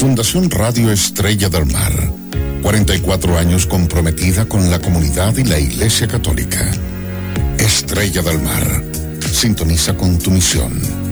Fundación Radio Estrella del Mar, 44 años comprometida con la comunidad y la Iglesia Católica. Estrella del Mar, sintoniza con tu misión.